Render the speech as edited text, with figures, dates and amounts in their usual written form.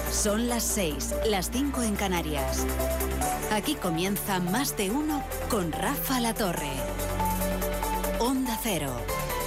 Son las 6, las 5 en Canarias. Aquí comienza Más de Uno con Rafa La Torre. Onda Cero.